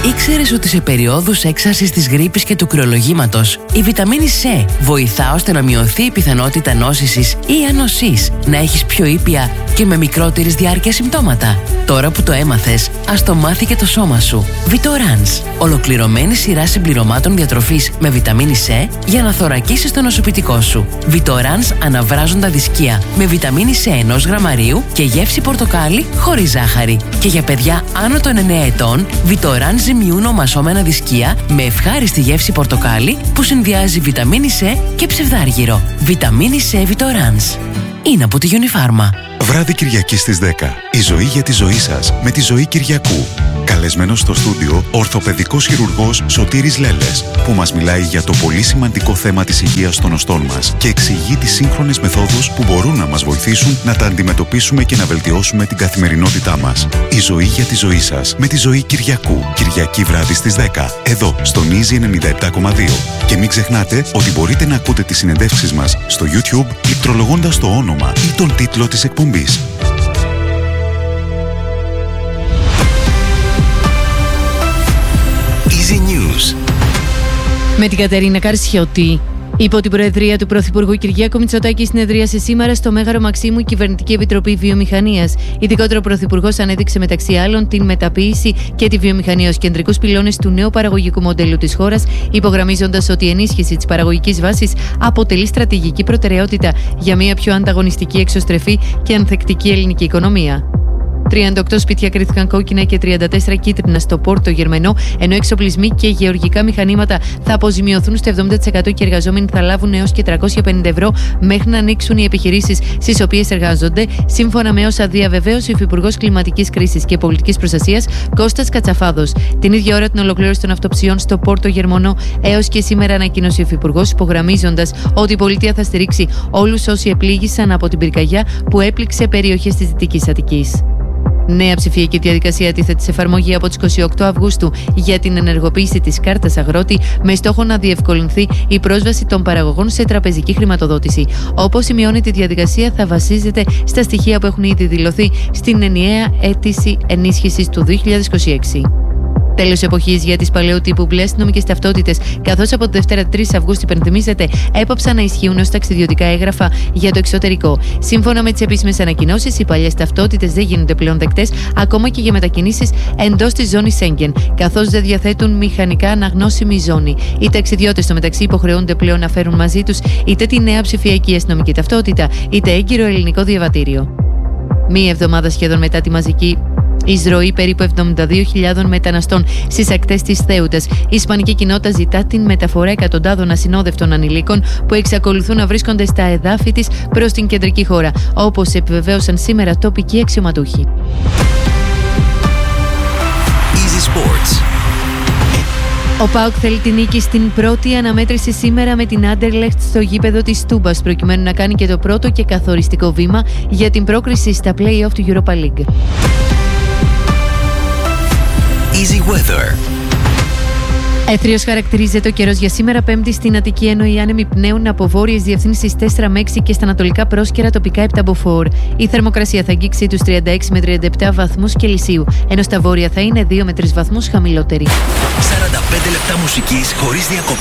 Ήξερες ότι σε περιόδους έξαρσης της γρίπης και του κρυολογήματος η βιταμίνη C βοηθά ώστε να μειωθεί η πιθανότητα νόσησης ή ανοσής, να έχεις πιο ήπια και με μικρότερης διάρκεια συμπτώματα? Τώρα που το έμαθες, ας το μάθει και το σώμα σου. Vitorans, ολοκληρωμένη σειρά συμπληρωμάτων διατροφής με βιταμίνη C για να θωρακίσεις το νοσοποιητικό σου. Vitorans αναβράζοντα δισκία με βιταμίνη C 1 γραμμαρίου και γεύση πορτοκάλι χωρίς ζάχαρη. Και για παιδιά άνω των 9 ετών, Vitorans ζυμιούν ομασσόμενα δισκία με ευχάριστη γεύση πορτοκάλι που συνδυάζει βιταμίνη C και ψευδάργυρο. Βιταμίνη C Vitorans. Είναι από τη Unifarma. Βράδυ Κυριακής στις 10. Η ζωή για τη ζωή σας με τη Ζωή Κυριακού. Καλεσμένος στο στούντιο, ορθοπαιδικός χειρουργός Σωτήρης Λέλες, που μας μιλάει για το πολύ σημαντικό θέμα της υγείας των οστών μας και εξηγεί τις σύγχρονες μεθόδους που μπορούν να μας βοηθήσουν να τα αντιμετωπίσουμε και να βελτιώσουμε την καθημερινότητά μας. Η ζωή για τη ζωή σας με τη Ζωή Κυριακού. Κυριακή βράδυ στις 10. Εδώ, στον Easy 97,2. Και μην ξεχνάτε ότι μπορείτε να ακούτε τις συνεντεύξεις μας στο YouTube πληκτρολογώντας το όνομα ή τον τίτλο της εκπομπής. Easy News. Με την Κατερίνα Καρσιώτη. Υπό την προεδρία του Πρωθυπουργού Κυριάκου Μητσοτάκη, συνεδρίασε σήμερα στο Μέγαρο Μαξίμου η Κυβερνητική Επιτροπή Βιομηχανίας. Ειδικότερα, ο Πρωθυπουργός ανέδειξε μεταξύ άλλων την μεταποίηση και τη βιομηχανία ως κεντρικούς πυλώνες του νέου παραγωγικού μοντέλου της χώρας, υπογραμμίζοντας ότι η ενίσχυση της παραγωγικής βάσης αποτελεί στρατηγική προτεραιότητα για μια πιο ανταγωνιστική, εξωστρεφή και ανθεκτική ελληνική οικονομία. 38 σπίτια κρίθηκαν κόκκινα και 34 κίτρινα στο Πόρτο Γερμενό, ενώ εξοπλισμοί και γεωργικά μηχανήματα θα αποζημιωθούν στο 70% και οι εργαζόμενοι θα λάβουν έως και 350 ευρώ μέχρι να ανοίξουν οι επιχειρήσεις στις οποίες εργάζονται, σύμφωνα με όσα διαβεβαίωσε ο Υφυπουργός Κλιματικής Κρίσης και Πολιτικής Προστασίας Κώστας Κατσαφάδος. Την ίδια ώρα την ολοκλήρωση των αυτοψιών στο Πόρτο Γερμενό έως και σήμερα ανακοίνωσε ο Υφυπουργός, υπογραμμίζοντας ότι η πολιτεία θα στηρίξει όλους όσοι επλήγησαν από την πυρκαγιά που έπληξε περιοχές της Δυτικής Αττικής. Νέα ψηφιακή διαδικασία τίθεται σε εφαρμογή από τις 28 Αυγούστου για την ενεργοποίηση της κάρτας αγρότη, με στόχο να διευκολυνθεί η πρόσβαση των παραγωγών σε τραπεζική χρηματοδότηση. Όπως σημειώνεται, η διαδικασία θα βασίζεται στα στοιχεία που έχουν ήδη δηλωθεί στην ενιαία αίτηση ενίσχυσης του 2026. Τέλος εποχής για τις παλαιού τύπου μπλε αστυνομικές ταυτότητες, καθώς από τη Δευτέρα 3 Αυγούστου, υπενθυμίζεται, έπαψαν να ισχύουν ως ταξιδιωτικά έγγραφα για το εξωτερικό. Σύμφωνα με τις επίσημες ανακοινώσεις, οι παλιές ταυτότητες δεν γίνονται πλέον δεκτές ακόμα και για μετακινήσεις εντός της ζώνης Σέγγεν, καθώς δεν διαθέτουν μηχανικά αναγνώσιμη ζώνη. Οι ταξιδιώτες στο μεταξύ υποχρεούνται πλέον να φέρουν μαζί τους είτε τη νέα ψηφιακή αστυνομική ταυτότητα, είτε έγκυρο ελληνικό διαβατήριο. Μία εβδομάδα σχεδόν μετά τη μαζική εισρωή περίπου 72.000 μεταναστών στις ακτές της Θέουτας, η ισπανική κοινότητα ζητά την μεταφορά εκατοντάδων ασυνόδευτων ανηλίκων που εξακολουθούν να βρίσκονται στα εδάφη της προς την κεντρική χώρα, όπως επιβεβαίωσαν σήμερα τοπικοί αξιωματούχοι. Easy Sports. Ο ΠΑΟΚ θέλει την νίκη στην πρώτη αναμέτρηση σήμερα με την Άντερλεχτ στο γήπεδο της Τούμπας, προκειμένου να κάνει και το πρώτο και καθοριστικό βήμα για την πρόκριση στα play-off του Europa League. Easy Weather. Έθριος χαρακτηρίζεται ο καιρός για σήμερα Πέμπτη στην Αττική, ενώ οι άνεμοι πνέουν από βόρειες διευθύνσεις 4 με 6 και στα ανατολικά πρόσκαιρα τοπικά 7 μποφόρ. Η θερμοκρασία θα αγγίξει τους 36 με 37 βαθμούς Κελσίου, ενώ στα βόρεια θα είναι 2 με 3 βαθμούς χαμηλότερη. 45 λεπτά μουσικής χωρίς διακοπή.